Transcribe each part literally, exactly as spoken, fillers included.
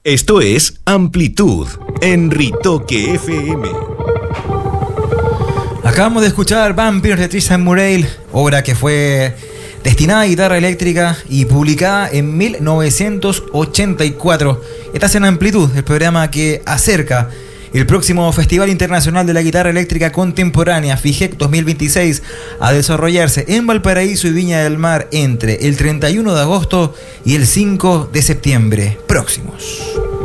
Esto es Amplitud en Ritoque F M. Acabamos de escuchar Vampires de Tristan Murray, obra que fue destinada a guitarra eléctrica y publicada en mil novecientos ochenta y cuatro. Estás en Amplitud, el programa que acerca el próximo Festival Internacional de la Guitarra Eléctrica Contemporánea, FIGEC dos mil veintiséis, a desarrollarse en Valparaíso y Viña del Mar entre el treinta y uno de agosto y el cinco de septiembre próximos.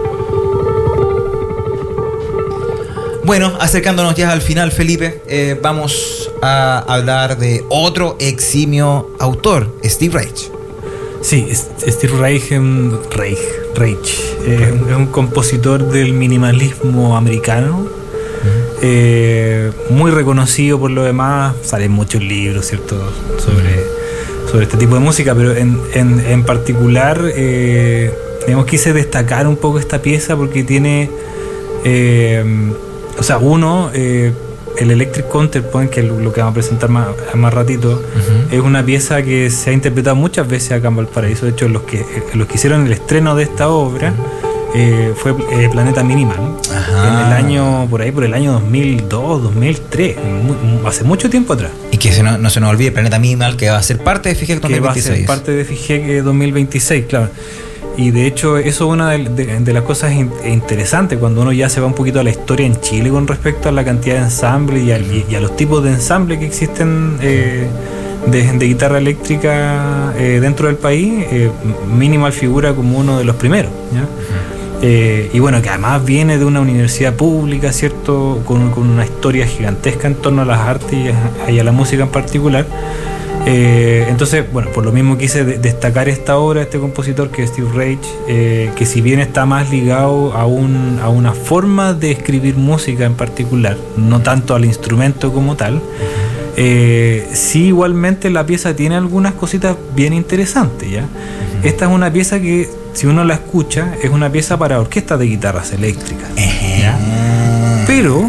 Bueno, acercándonos ya al final, Felipe, eh, vamos a hablar de otro eximio autor, Steve Reich. Sí, Steve Reich, Reich, Reich eh, es un compositor del minimalismo americano, uh-huh. eh, muy reconocido por lo demás. Salen muchos libros, ¿cierto?, sobre, sobre este tipo de música, pero en, en, en particular eh, digamos, quise destacar un poco esta pieza porque tiene, eh, o sea, uno... Eh, el Electric Counterpoint, que es lo que vamos a presentar más, más ratito, uh-huh. es una pieza que se ha interpretado muchas veces acá en Valparaíso. De hecho, los que, los que hicieron el estreno de esta obra eh, fue eh, Planeta Minimal. Ajá. En el año, por ahí, por el año dos mil dos, dos mil tres, muy, hace mucho tiempo atrás. Y que se no, no se nos olvide Planeta Minimal, que va a ser parte de FIGEC dos mil veintiséis. Que va a ser parte de FIGEC dos mil veintiséis, claro. Y de hecho eso es una de, de, de las cosas in, interesantes cuando uno ya se va un poquito a la historia en Chile con respecto a la cantidad de ensamble y a, y a los tipos de ensamble que existen eh, de, de guitarra eléctrica eh, dentro del país. eh, Minimal figura como uno de los primeros, ¿ya? Uh-huh. eh, y bueno, que además viene de una universidad pública, ¿cierto?, con, con una historia gigantesca en torno a las artes y a, y a la música en particular. Eh, entonces, bueno, por lo mismo quise de- destacar esta obra, este compositor que es Steve Reich, eh, que si bien está más ligado a, un, a una forma de escribir música en particular, no tanto al instrumento como tal, eh, sí igualmente la pieza tiene algunas cositas bien interesantes, ¿ya? Uh-huh. Esta es una pieza que, si uno la escucha, es una pieza para orquesta de guitarras eléctricas, ¿ya? Pero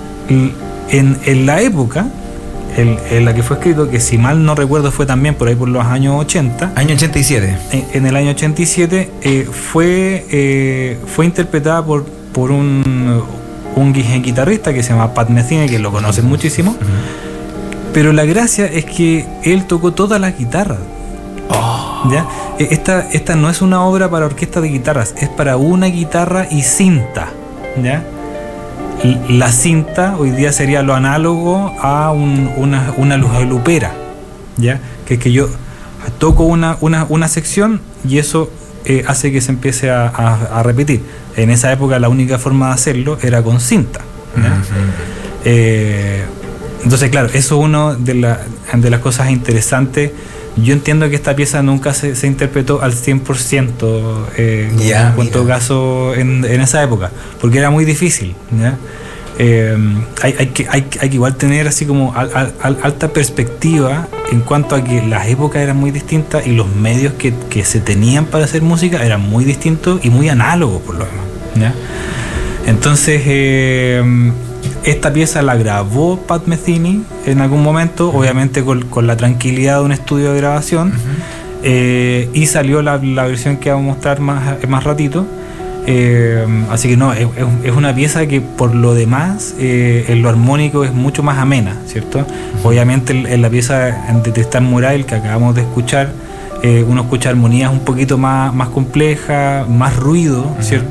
en, en la época En, en la que fue escrito, que si mal no recuerdo fue también por ahí por los años ochenta. Año ochenta y siete. En, en el año ochenta y siete eh, fue, eh, fue interpretada por, por un, un guitarrista que se llama Pat Metheny, que lo conocen muchísimo. Uh-huh. Pero la gracia es que él tocó todas las guitarras. Oh. ¿Ya? Esta, esta no es una obra para orquesta de guitarras, es para una guitarra y cinta, ¿ya? La cinta hoy día sería lo análogo a un, una, una lupera, ¿ya? Que es que yo toco una, una, una sección y eso eh, hace que se empiece a, a, a repetir. En esa época la única forma de hacerlo era con cinta, ¿ya? Uh-huh. eh, entonces, claro, eso es una de, la, de las cosas interesantes. Yo entiendo que esta pieza nunca se, se interpretó al cien por ciento, eh, yeah, en todo caso en, en esa época, porque era muy difícil, ¿ya? Eh, hay, hay, que, hay, hay que igual tener así como al, al, alta perspectiva en cuanto a que las épocas eran muy distintas y los medios que, que se tenían para hacer música eran muy distintos y muy análogos por lo demás, ¿ya? Entonces eh, esta pieza la grabó Pat Metheny en algún momento, uh-huh. obviamente con, con la tranquilidad de un estudio de grabación, uh-huh. eh, y salió la, la versión que vamos a mostrar más, más ratito. Eh, así que no, es, es una pieza que por lo demás, eh, en lo armónico es mucho más amena, ¿cierto? Uh-huh. Obviamente en, en la pieza de Tristan Murray que acabamos de escuchar, eh, uno escucha armonías un poquito más, más complejas, más ruido, uh-huh. ¿cierto?